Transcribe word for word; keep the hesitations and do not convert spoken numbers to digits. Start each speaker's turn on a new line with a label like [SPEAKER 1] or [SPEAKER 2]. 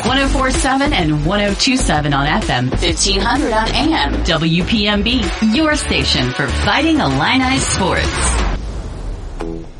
[SPEAKER 1] one oh four point seven and one oh two point seven on F M, fifteen hundred on A M. W P M B, your station for Fighting Illini sports.